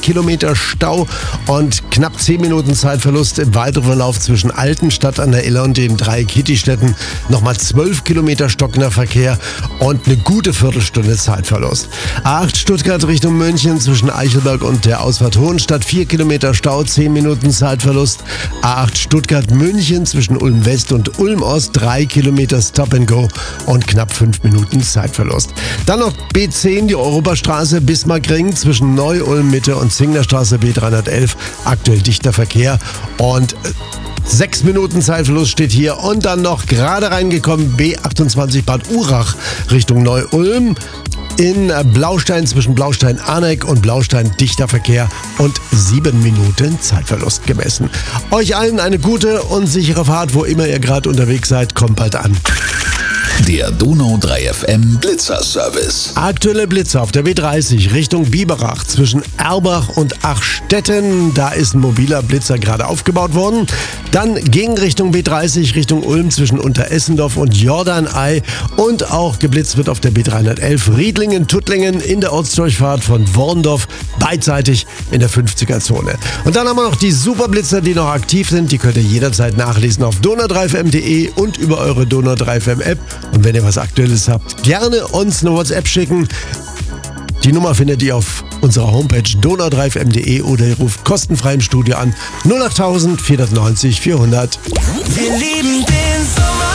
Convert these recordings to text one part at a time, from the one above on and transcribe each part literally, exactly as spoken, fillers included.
Kilometer Stau und knapp zehn Minuten Zeitverlust im weiteren Verlauf zwischen Altenstadt an der Iller und den drei Kittistädten. Nochmal zwölf Kilometer stockender Verkehr und eine gute Viertelstunde Zeitverlust. A acht Stuttgart Richtung München zwischen Eichelberg und der Ausfahrt Hohenstadt. vier Kilometer Stau, zehn Minuten Zeitverlust. A acht Stuttgart München zwischen Ulm West und Ulm Ost. drei Kilometer Stop and Go und knapp fünf Minuten Zeitverlust. Dann noch B zehn, die Europastraße Bismarckring zwischen Neu-Ulm Mitte und Zinglerstraße B dreihundertelf. Aktuell dichter Verkehr und sechs Minuten Zeitverlust steht hier. Und dann noch gerade reingekommen B achtundzwanzig Bad Urach Richtung Neu-Ulm. In Blaustein zwischen Blaustein-Arneck und Blaustein dichter Verkehr und sieben Minuten Zeitverlust gemessen. Euch allen eine gute und sichere Fahrt, wo immer ihr gerade unterwegs seid. Kommt bald an. Der Donau drei F M Blitzer-Service. Aktuelle Blitzer auf der B dreißig Richtung Biberach zwischen Erbach und Achstetten. Da ist ein mobiler Blitzer gerade aufgebaut worden. Dann gegen Richtung B dreißig Richtung Ulm zwischen Unteressendorf und Jordanei. Und auch geblitzt wird auf der B dreihundertelf Riedlingen-Tuttlingen in der Ortsdurchfahrt von Worndorf, beidseitig in der fünfziger-Zone. Und dann haben wir noch die Superblitzer, die noch aktiv sind. Die könnt ihr jederzeit nachlesen auf donau drei f m punkt de und über eure Donau drei F M App. Und wenn ihr was Aktuelles habt, gerne uns eine WhatsApp schicken. Die Nummer findet ihr auf unserer Homepage donau drei f m punkt de oder ihr ruft kostenfrei im Studio an null acht tausend vierhundertneunzig vierhundert. Wir lieben den Sommer.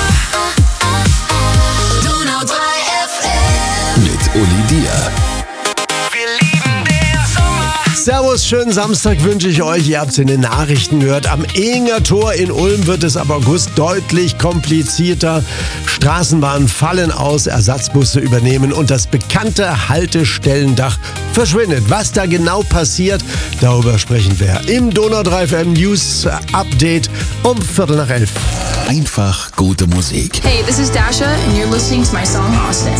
Donau drei F M. Mit Uli Dier. Wir lieben den Sommer. Servus, schönen Samstag wünsche ich euch. Ihr habt es in den Nachrichten gehört. Am Ehinger Tor in Ulm wird es ab August deutlich komplizierter. Straßenbahnen fallen aus, Ersatzbusse übernehmen und das bekannte Haltestellendach verschwindet. Was da genau passiert, darüber sprechen wir im Donau drei F M News Update um Viertel nach elf. Einfach gute Musik. Hey, this is Dasha and you're listening to my song Austin.